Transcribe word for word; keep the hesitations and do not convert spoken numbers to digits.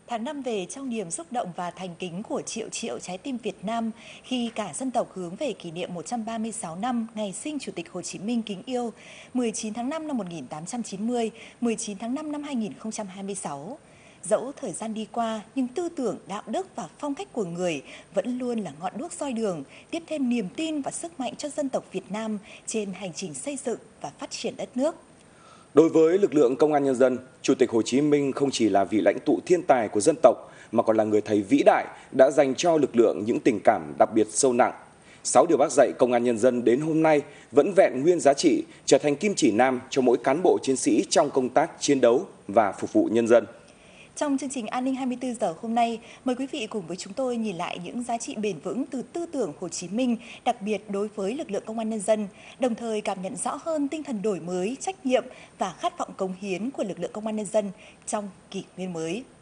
Tháng năm về trong niềm xúc động và thành kính của triệu triệu trái tim Việt Nam khi cả dân tộc hướng về kỷ niệm một trăm ba mươi sáu năm ngày sinh Chủ tịch Hồ Chí Minh kính yêu, mười chín tháng năm năm một nghìn tám trăm chín mươi, mười chín tháng năm năm hai nghìn không trăm hai mươi sáu. Dẫu thời gian đi qua, nhưng tư tưởng, đạo đức và phong cách của người vẫn luôn là ngọn đuốc soi đường, tiếp thêm niềm tin và sức mạnh cho dân tộc Việt Nam trên hành trình xây dựng và phát triển đất nước. Đối với lực lượng công an nhân dân, Chủ tịch Hồ Chí Minh không chỉ là vị lãnh tụ thiên tài của dân tộc, mà còn là người thầy vĩ đại đã dành cho lực lượng những tình cảm đặc biệt sâu nặng. Sáu điều bác dạy công an nhân dân đến hôm nay vẫn vẹn nguyên giá trị, trở thành kim chỉ nam cho mỗi cán bộ chiến sĩ trong công tác chiến đấu và phục vụ nhân dân. Trong chương trình An ninh hai mươi tư giờ hôm nay, mời quý vị cùng với chúng tôi nhìn lại những giá trị bền vững từ tư tưởng Hồ Chí Minh, đặc biệt đối với lực lượng công an nhân dân, đồng thời cảm nhận rõ hơn tinh thần đổi mới, trách nhiệm và khát vọng cống hiến của lực lượng công an nhân dân trong kỷ nguyên mới.